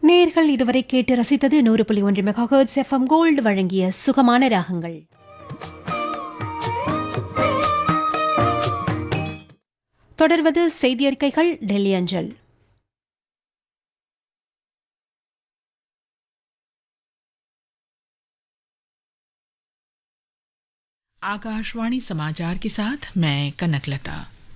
நேயர்கள் இதுவரை கேட்டு ரசித்தது 100.1 மெகாஹெர்ட்ஸ் எஃப்எம் கோல்டு வழங்கிய சுகமான ராகங்கள். தொடர்வது செய்தியறிக்கைகள் டெல்லி அஞ்சல். आकाशवाणी समाचार के साथ मैं कनकलता।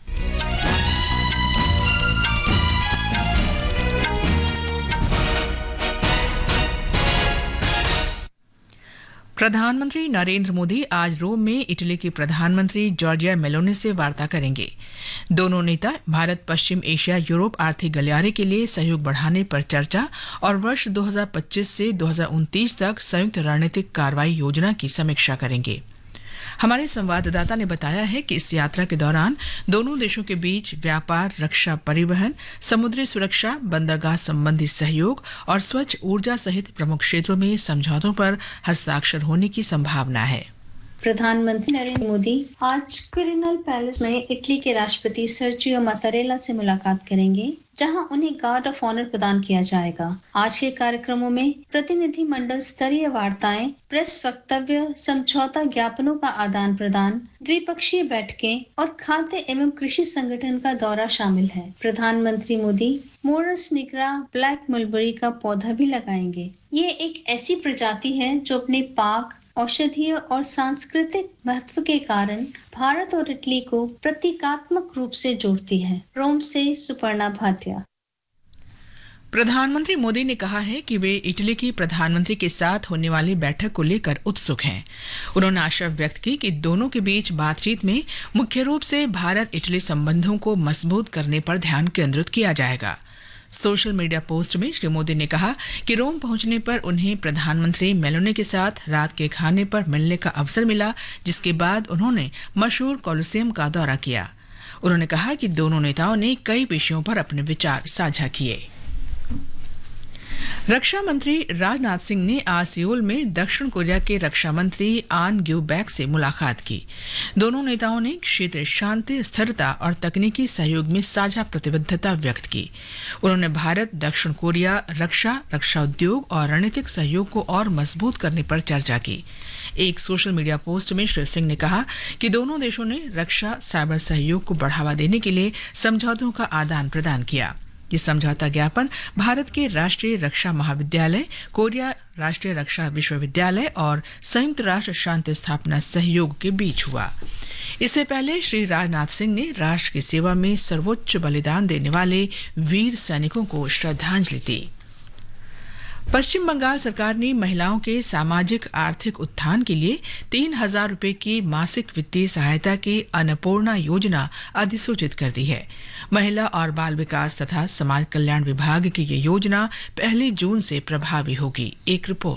प्रधानमंत्री नरेंद्र मोदी आज रोम में इटली के प्रधानमंत्री जॉर्जिया मेलोनी से वार्ता करेंगे। दोनों नेता भारत पश्चिम एशिया यूरोप आर्थिक गलियारे के लिए सहयोग बढ़ाने पर चर्चा और वर्ष 2025 से 2029 तक संयुक्त रणनीतिक कार्रवाई योजना की समीक्षा करेंगे। हमारे संवाददाता ने बताया है कि इस यात्रा के दौरान दोनों देशों के बीच व्यापार, रक्षा, परिवहन, समुद्री सुरक्षा, बंदरगाह संबंधी सहयोग और स्वच्छ ऊर्जा सहित प्रमुख क्षेत्रों में समझौतों पर हस्ताक्षर होने की संभावना है। प्रधानमंत्री नरेंद्र मोदी आज क्विरिनल पैलेस में इटली के राष्ट्रपति सर्जियो मात्तारेला से मुलाकात करेंगे, जहां उन्हें गार्ड ऑफ ऑनर प्रदान किया जाएगा। आज के कार्यक्रमों में प्रतिनिधि मंडल स्तरीय वार्ताएं, प्रेस वक्तव्य, समझौता ज्ञापनों का आदान प्रदान, द्विपक्षीय बैठकें और खाद्य एवं कृषि संगठन का दौरा शामिल है। प्रधानमंत्री Modi Morris nigra black mulberry का पौधा भी लगाएंगे। ये एक ऐसी प्रजाति है जो अपने पाक, औषधीय और सांस्कृतिक महत्व के कारण भारत और इटली को प्रतीकात्मक रूप से जोड़ती है। रोम से सुपर्णा भाटिया। प्रधानमंत्री मोदी ने कहा है कि वे इटली की प्रधानमंत्री के साथ होने वाली बैठक को लेकर उत्सुक हैं। उन्होंने आशा व्यक्त की कि दोनों के बीच बातचीत में मुख्य रूप से भारत इटली संबंधों को मजबूत करने पर ध्यान केंद्रित किया जाएगा। सोशल मीडिया पोस्ट में श्री मोदी ने कहा कि रोम पहुंचने पर उन्हें प्रधानमंत्री मेलोनी के साथ रात के खाने पर मिलने का अवसर मिला, जिसके बाद उन्होंने मशहूर कोलोसियम का दौरा किया। उन्होंने कहा कि दोनों नेताओं ने कई विषयों पर अपने विचार साझा किए। रक्षा मंत्री राजनाथ सिंह ने आज सियोल में दक्षिण कोरिया के रक्षा मंत्री आन ग्यू बैक से मुलाकात की। दोनों नेताओं ने क्षेत्रीय शांति, स्थिरता और तकनीकी सहयोग में साझा प्रतिबद्धता व्यक्त की। उन्होंने भारत दक्षिण कोरिया रक्षा उद्योग और रणनीतिक सहयोग को और मजबूत करने पर चर्चा की। एक सोशल मीडिया पोस्ट में श्री सिंह ने कहा कि दोनों देशों ने रक्षा साइबर सहयोग को बढ़ावा देने के लिए समझौतों का आदान प्रदान किया। ये समझौता ज्ञापन भारत के राष्ट्रीय रक्षा महाविद्यालय, कोरिया राष्ट्रीय रक्षा विश्वविद्यालय और संयुक्त राष्ट्र शांति स्थापना सहयोग के बीच हुआ। इससे पहले श्री राजनाथ सिंह ने राष्ट्र की सेवा में सर्वोच्च बलिदान देने वाले वीर सैनिकों को श्रद्धांजलि दी। पश्चिम बंगाल सरकार ने महिलाओं के सामाजिक आर्थिक उत्थान के लिए 3,000 रुपए की मासिक वित्तीय सहायता की अन्नपूर्णा योजना अधिसूचित कर दी है। महिला और बाल विकास तथा समाज कल्याण विभाग की ये योजना 1 जून से प्रभावी होगी। एक रिपोर्ट।